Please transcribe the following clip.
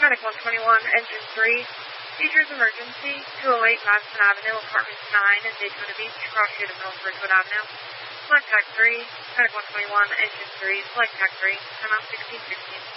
Medic 121, Engine 3. Features emergency, 208 Madison Avenue, Apartment 9 in Daytona Beach, cross shade of North Ridgewood Avenue. Select Tech 3, Medic 121, Engine 3, Select Tech 3, time out 1616.